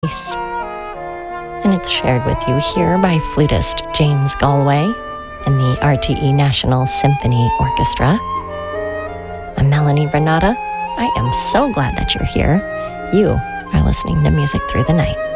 And it's shared with you here by flutist James Galway and the RTE National Symphony Orchestra. I'm Melanie Renata. I am so glad that you're here. You are listening to Music Through the Night.